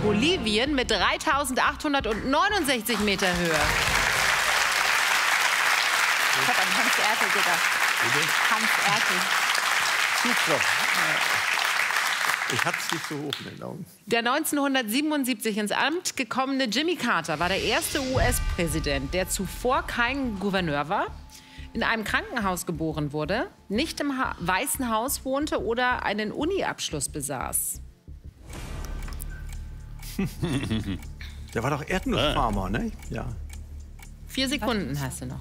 Bolivien mit 3.869 Meter Höhe. Ich habe an Hans Ertel gedacht. Hans Ertel. Super. Ich hatte es nicht so hoch in den Augen. Der 1977 ins Amt gekommene Jimmy Carter war der erste US-Präsident, der zuvor kein Gouverneur war, in einem Krankenhaus geboren wurde, nicht im Weißen Haus wohnte oder einen Uni-Abschluss besaß. Der war doch Erdnussfarmer, ne? Ja. 4 Sekunden hast du noch.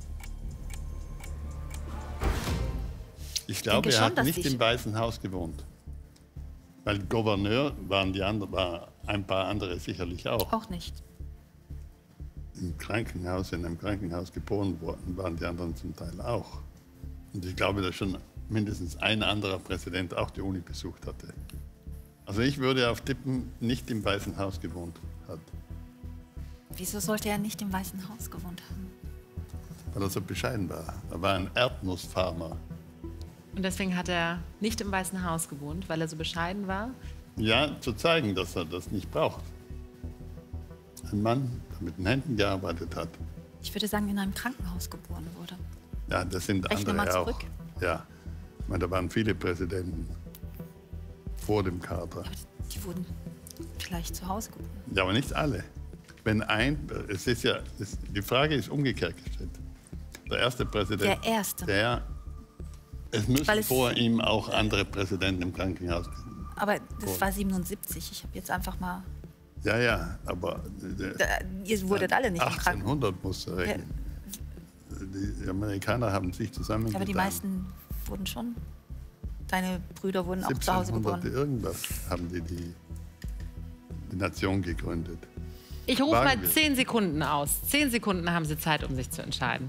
Ich glaube, er hat nicht im Weißen Haus gewohnt. Weil Gouverneur waren ein paar andere sicherlich auch. Auch nicht. Im Krankenhaus, in einem Krankenhaus geboren worden, waren die anderen zum Teil auch. Und ich glaube, dass schon mindestens ein anderer Präsident auch die Uni besucht hatte. Also ich würde auf tippen, nicht im Weißen Haus gewohnt hat. Wieso sollte er nicht im Weißen Haus gewohnt haben? Weil er so bescheiden war. Er war ein Erdnussfarmer. Und deswegen hat er nicht im Weißen Haus gewohnt, weil er so bescheiden war? Ja, zu zeigen, dass er das nicht braucht. Ein Mann, der mit den Händen gearbeitet hat. Ich würde sagen, in einem Krankenhaus geboren wurde. Ja, das sind Rechne mal andere zurück. auch. Ja, ich meine, da waren viele Präsidenten vor dem Carter. Ja, die wurden vielleicht zu Hause geboren. Ja, aber nicht alle. Wenn die Frage ist umgekehrt gestellt. Der erste Präsident. Der erste. Es müssen vor ihm auch andere Präsidenten im Krankenhaus. Aber das war 77. Ich habe jetzt einfach mal. Ja, aber. Ihr wurdet alle nicht im Krankenhaus. 1800 musst du rechnen. Ja. Die Amerikaner haben sich zusammengetan. Aber die meisten wurden schon. Deine Brüder wurden auch zu Hause geboren. Irgendwas haben die Nation gegründet. Ich rufe mal 10 Sekunden aus. 10 Sekunden haben Sie Zeit, um sich zu entscheiden.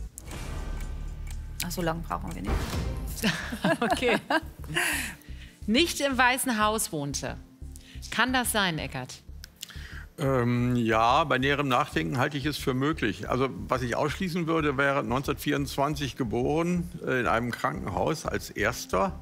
Ach, so lange brauchen wir nicht. Okay. Nicht im Weißen Haus wohnte. Kann das sein, Eckert? Ja, bei näherem Nachdenken halte ich es für möglich. Also was ich ausschließen würde, wäre 1924 geboren in einem Krankenhaus als Erster.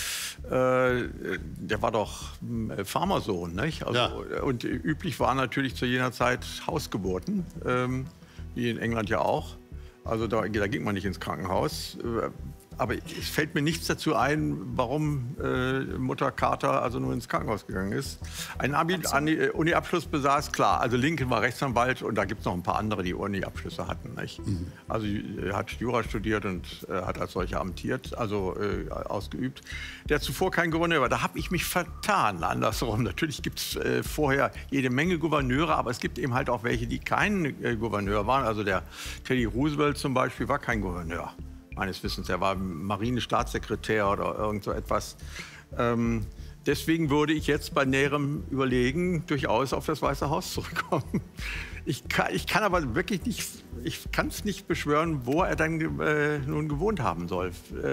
Der war doch Farmersohn, nicht? Also, ja. Und üblich war natürlich zu jener Zeit Hausgeburten, wie in England ja auch. Also da ging man nicht ins Krankenhaus. Aber es fällt mir nichts dazu ein, warum Mutter Carter also nur ins Krankenhaus gegangen ist. Einen Uni-Abschluss besaß, klar. Also Lincoln war Rechtsanwalt und da gibt es noch ein paar andere, die Uni-Abschlüsse hatten. Nicht? Mhm. Also er hat Jura studiert und hat als solcher amtiert, also ausgeübt. Der zuvor kein Gouverneur war. Da habe ich mich vertan, andersrum. Natürlich gibt es vorher jede Menge Gouverneure, aber es gibt eben halt auch welche, die kein Gouverneur waren. Also der Teddy Roosevelt zum Beispiel war kein Gouverneur. Meines Wissens, er war Marinestaatssekretär oder irgend so etwas. Deswegen würde ich jetzt bei näherem Überlegen durchaus auf das Weiße Haus zurückkommen. Ich kann aber wirklich nicht, ich kann es nicht beschwören, wo er dann nun gewohnt haben soll.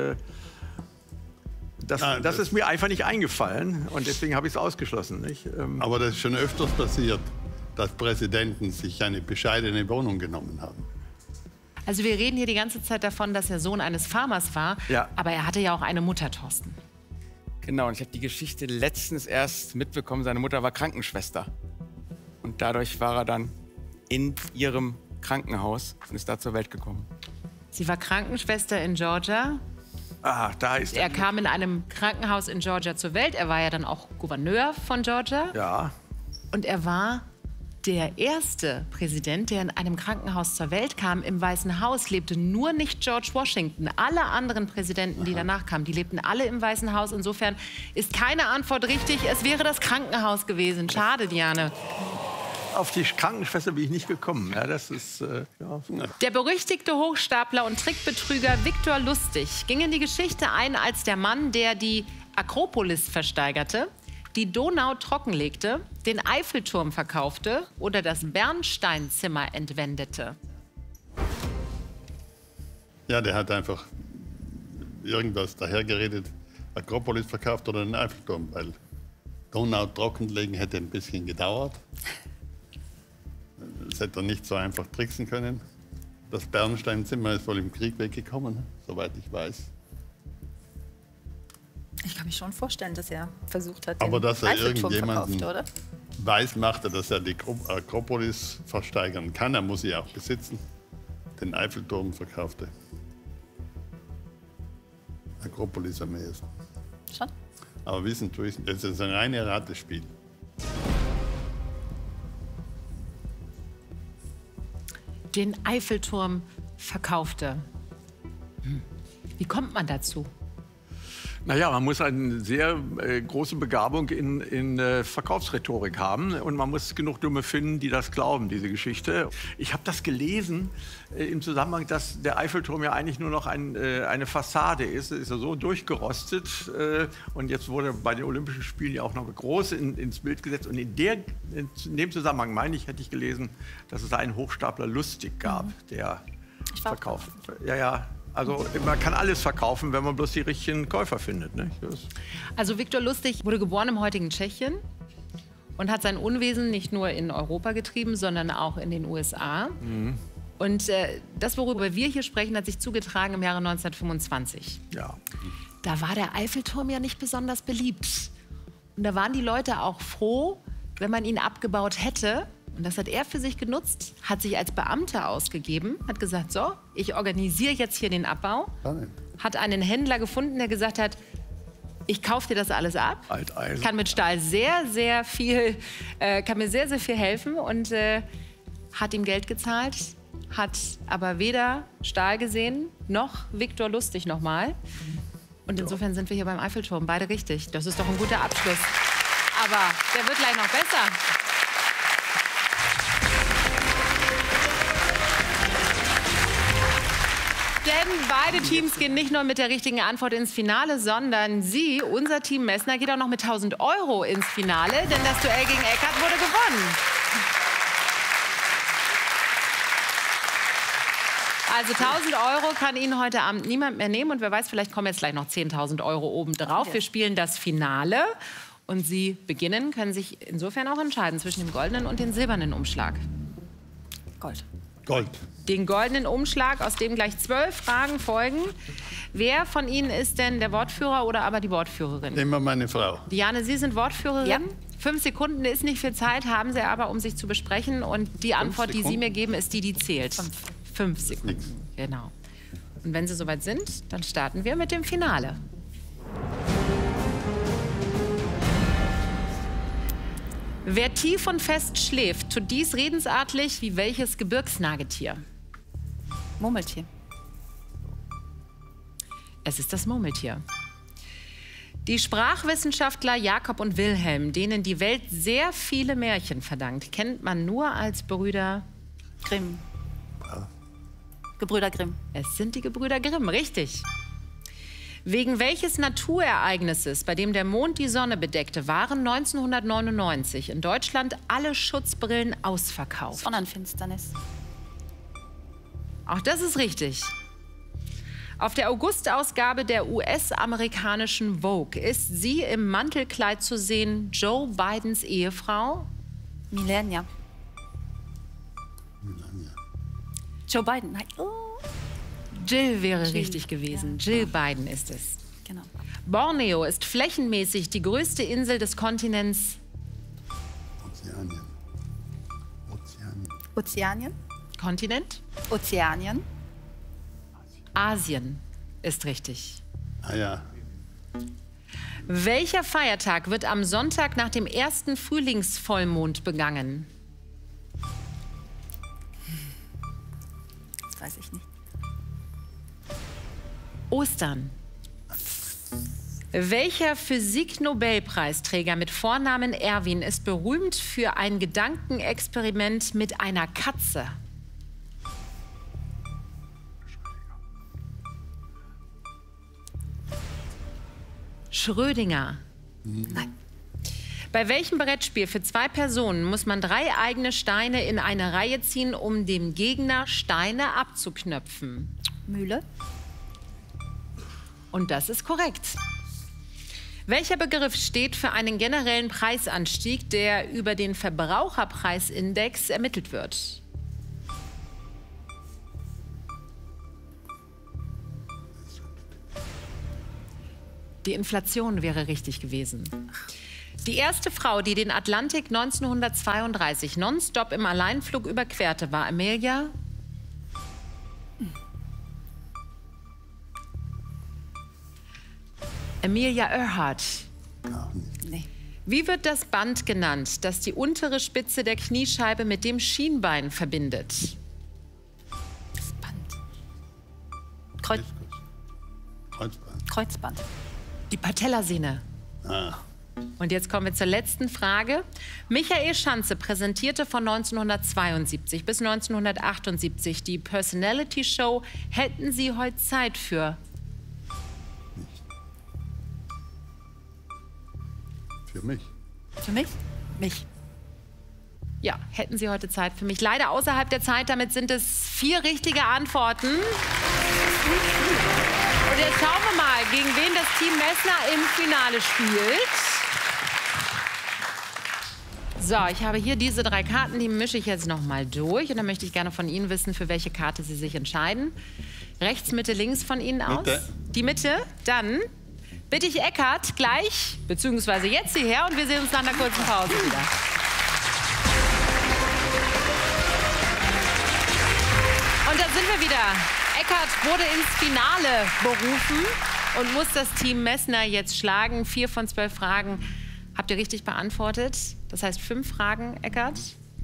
Das ist mir einfach nicht eingefallen und deswegen habe ich es ausgeschlossen. Nicht? Aber das ist schon öfters passiert, dass Präsidenten sich eine bescheidene Wohnung genommen haben. Also wir reden hier die ganze Zeit davon, dass er Sohn eines Farmers war, ja. Aber er hatte ja auch eine Mutter, Thorsten. Genau, und ich habe die Geschichte letztens erst mitbekommen, seine Mutter war Krankenschwester. Und dadurch war er dann in ihrem Krankenhaus und ist da zur Welt gekommen. Sie war Krankenschwester in Georgia. Ah, da ist er. Er kam in einem Krankenhaus in Georgia zur Welt. Er war ja dann auch Gouverneur von Georgia. Ja. Und er war der erste Präsident, der in einem Krankenhaus zur Welt kam. Im Weißen Haus lebte nur nicht George Washington. Alle anderen Präsidenten, die danach kamen, die lebten alle im Weißen Haus. Insofern ist keine Antwort richtig. Es wäre das Krankenhaus gewesen. Schade, Diane. Auf die Krankenschwester bin ich nicht gekommen. Ja, das ist, ja. Der berüchtigte Hochstapler und Trickbetrüger Viktor Lustig ging in die Geschichte ein als der Mann, der die Akropolis versteigerte, die Donau trockenlegte, den Eiffelturm verkaufte oder das Bernsteinzimmer entwendete. Ja, der hat einfach irgendwas dahergeredet, Akropolis verkauft oder den Eiffelturm, weil Donau trockenlegen hätte ein bisschen gedauert. Das hätte er nicht so einfach tricksen können. Das Bernsteinzimmer ist wohl im Krieg weggekommen, soweit ich weiß. Ich kann mir schon vorstellen, dass er versucht hat, aber den dass er Eiffelturm irgendjemanden verkauft, oder? weiß machte, dass er die Akropolis versteigern kann. Er muss sie auch besitzen. Den Eiffelturm verkaufte. Akropolis am ehesten. Schon? Aber wissen tue ich, es ist ein reines Ratespiel. Den Eiffelturm verkaufte. Wie kommt man dazu? Naja, man muss eine sehr große Begabung in Verkaufsrhetorik haben und man muss genug Dumme finden, die das glauben, diese Geschichte. Ich habe das gelesen im Zusammenhang, dass der Eiffelturm ja eigentlich nur noch eine Fassade ist. Es ist ja so durchgerostet und jetzt wurde bei den Olympischen Spielen ja auch noch groß ins Bild gesetzt. Und in dem Zusammenhang, meine ich, hätte ich gelesen, dass es einen Hochstapler Lustig gab, der verkauft. Ja. Also man kann alles verkaufen, wenn man bloß die richtigen Käufer findet. Ne? Also Viktor Lustig wurde geboren im heutigen Tschechien und hat sein Unwesen nicht nur in Europa getrieben, sondern auch in den USA. Mhm. Und das, worüber wir hier sprechen, hat sich zugetragen im Jahre 1925. Ja. Da war der Eiffelturm ja nicht besonders beliebt. Und da waren die Leute auch froh, wenn man ihn abgebaut hätte. Und das hat er für sich genutzt, hat sich als Beamter ausgegeben, hat gesagt, so, ich organisiere jetzt hier den Abbau. Hat einen Händler gefunden, der gesagt hat, ich kaufe dir das alles ab. Alteisen. Kann mit Stahl kann mir sehr, sehr viel helfen und hat ihm Geld gezahlt, hat aber weder Stahl gesehen, noch Viktor Lustig nochmal. Und insofern sind wir hier beim Eiffelturm, beide richtig. Das ist doch ein guter Abschluss. Aber der wird gleich noch besser. Denn beide Teams gehen nicht nur mit der richtigen Antwort ins Finale, sondern Sie, unser Team Messner, geht auch noch mit 1.000 € ins Finale, denn das Duell gegen Eckhardt wurde gewonnen. Also 1.000 € kann Ihnen heute Abend niemand mehr nehmen und wer weiß, vielleicht kommen jetzt gleich noch 10.000 € obendrauf. Wir spielen das Finale und Sie beginnen, können sich insofern auch entscheiden zwischen dem goldenen und dem silbernen Umschlag. Gold. Gold. Den goldenen Umschlag, aus dem gleich 12 Fragen folgen. Wer von Ihnen ist denn der Wortführer oder aber die Wortführerin? Immer meine Frau. Diane, Sie sind Wortführerin. Ja. 5 Sekunden ist nicht viel Zeit, haben Sie aber, um sich zu besprechen. Und die Antwort, die Sie mir geben, ist die, die zählt. 5 Sekunden. Genau. Und wenn Sie soweit sind, dann starten wir mit dem Finale. Wer tief und fest schläft, tut dies redensartlich wie welches Gebirgsnagetier? Murmeltier. Es ist das Murmeltier. Die Sprachwissenschaftler Jakob und Wilhelm, denen die Welt sehr viele Märchen verdankt, kennt man nur als Brüder Grimm. Gebrüder Grimm. Es sind die Gebrüder Grimm, richtig. Wegen welches Naturereignisses, bei dem der Mond die Sonne bedeckte, waren 1999 in Deutschland alle Schutzbrillen ausverkauft? Sonnenfinsternis. Auch das ist richtig. Auf der August-Ausgabe der US-amerikanischen Vogue ist sie im Mantelkleid zu sehen, Joe Bidens Ehefrau? Melania. Joe Biden. Nein. Oh. Jill wäre richtig gewesen. Ja. Jill Biden ist es. Genau. Borneo ist flächenmäßig die größte Insel des Kontinents Ozeanien. Ozeanien. Kontinent? Ozeanien. Asien ist richtig. Ah ja. Welcher Feiertag wird am Sonntag nach dem ersten Frühlingsvollmond begangen? Das weiß ich nicht. Ostern. Welcher Physik-Nobelpreisträger mit Vornamen Erwin ist berühmt für ein Gedankenexperiment mit einer Katze? Schrödinger. Nein. Bei welchem Brettspiel für 2 Personen muss man 3 eigene Steine in eine Reihe ziehen, um dem Gegner Steine abzuknöpfen? Mühle. Und das ist korrekt. Welcher Begriff steht für einen generellen Preisanstieg, der über den Verbraucherpreisindex ermittelt wird? Die Inflation wäre richtig gewesen. Die erste Frau, die den Atlantik 1932 nonstop im Alleinflug überquerte, war Amelia... Amelia Earhart. Nee. Wie wird das Band genannt, das die untere Spitze der Kniescheibe mit dem Schienbein verbindet? Das Band. Kreuzband. Kreuzband. Die Patellasehne. Ah. Und jetzt kommen wir zur letzten Frage. Michael Schanze präsentierte von 1972 bis 1978 die Personality Show Hätten Sie heute Zeit für? Für mich. Für mich? Mich. Ja, hätten Sie heute Zeit für mich? Leider außerhalb der Zeit, damit sind es 4 richtige Antworten. Und jetzt schauen wir mal, gegen wen das Team Messner im Finale spielt. So, ich habe hier diese 3 Karten, die mische ich jetzt noch mal durch. Und dann möchte ich gerne von Ihnen wissen, für welche Karte Sie sich entscheiden. Rechts, Mitte, links von Ihnen aus. Mitte. Die Mitte, dann bitte ich Eckhard gleich, beziehungsweise jetzt hierher und wir sehen uns nach einer kurzen Pause wieder. Und da sind wir wieder. Eckhard wurde ins Finale berufen und muss das Team Messner jetzt schlagen. 4 von 12 Fragen habt ihr richtig beantwortet. Das heißt 5 Fragen, Eckhard.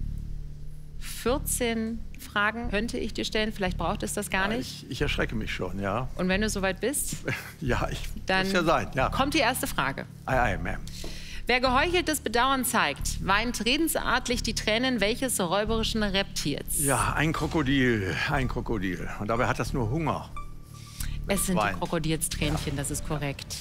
14 Fragen könnte ich dir stellen. Vielleicht braucht es das gar nicht. Ich erschrecke mich schon, ja. Und wenn du soweit bist, Ja, dann muss ja sein, ja. kommt die erste Frage. Ei, Ma'am. Wer geheucheltes Bedauern zeigt, weint redensartlich die Tränen welches räuberischen Reptils? Ja, ein Krokodil, ein Krokodil. Und dabei hat das nur Hunger. Es sind weint. die Krokodilstränchen, das ist korrekt.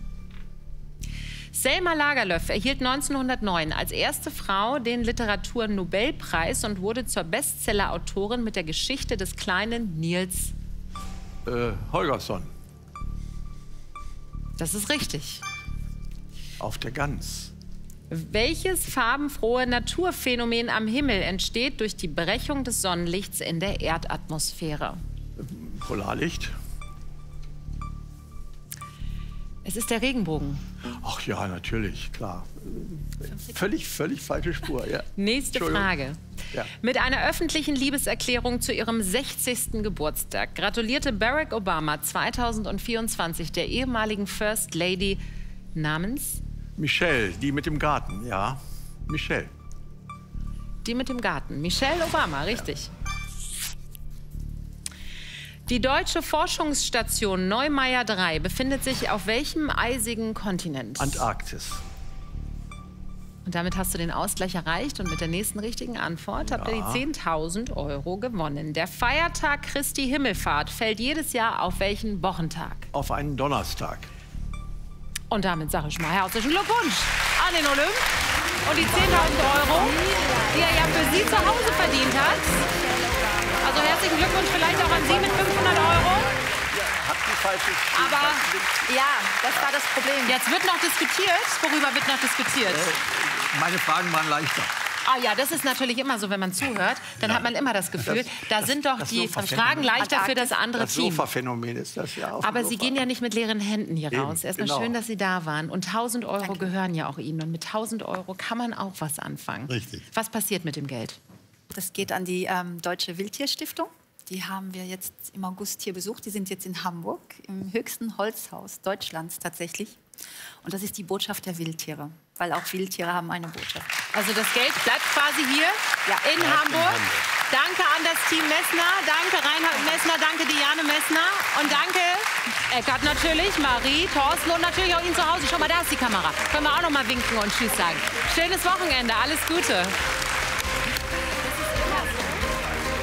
Selma Lagerlöf erhielt 1909 als erste Frau den Literaturnobelpreis und wurde zur Bestsellerautorin mit der Geschichte des kleinen Niels. Holgersson, Das ist richtig. auf der Gans. Welches farbenfrohe Naturphänomen am Himmel entsteht durch die Brechung des Sonnenlichts in der Erdatmosphäre? Polarlicht. Es ist der Regenbogen. Ach ja, natürlich, klar. Völlig falsche Spur, ja. Nächste Entschuldigung. Frage. Ja. Mit einer öffentlichen Liebeserklärung zu ihrem 60. Geburtstag gratulierte Barack Obama 2024 der ehemaligen First Lady namens Michelle, die mit dem Garten, ja. Michelle. die mit dem Garten. Michelle Obama, richtig. Die deutsche Forschungsstation Neumeier 3 befindet sich auf welchem eisigen Kontinent? Antarktis. Und damit hast du den Ausgleich erreicht und mit der nächsten richtigen Antwort habt ihr die 10.000 € gewonnen. Der Feiertag Christi Himmelfahrt fällt jedes Jahr auf welchen Wochentag? Auf einen Donnerstag. Und damit sage ich mal herzlichen Glückwunsch an den Olymp und die 10.000 €, die er ja für Sie zu Hause verdient hat. Also herzlichen Glückwunsch vielleicht auch an Sie mit 500 €. Aber Ja, das war das Problem. jetzt wird noch diskutiert. Worüber wird noch diskutiert? Meine Fragen waren leichter. Ah ja, das ist natürlich immer so, wenn man zuhört, dann hat man immer das Gefühl, da sind doch die Sofa-Phänomen. Fragen leichter für das andere Das Team. Sofa-Phänomen ist das ja auch. Aber Sie gehen ja nicht mit leeren Händen hier Eben, raus. Erstmal genau. schön, dass Sie da waren. Und 1.000 € gehören ja auch Ihnen. Und mit 1.000 € kann man auch was anfangen. Richtig. Was passiert mit dem Geld? Das geht an die Deutsche Wildtierstiftung. Die haben wir jetzt im August hier besucht. Die sind jetzt in Hamburg, im höchsten Holzhaus Deutschlands tatsächlich. Und das ist die Botschaft der Wildtiere, weil auch Wildtiere haben eine Botschaft. Also das Geld bleibt quasi hier in Hamburg. Danke an das Team Messner, danke Reinhard Messner, danke Diane Messner und danke Eckhard natürlich, Marie, Thorsten und natürlich auch Ihnen zu Hause. Schau mal, da ist die Kamera. Können wir auch noch mal winken und Tschüss sagen. Schönes Wochenende, alles Gute.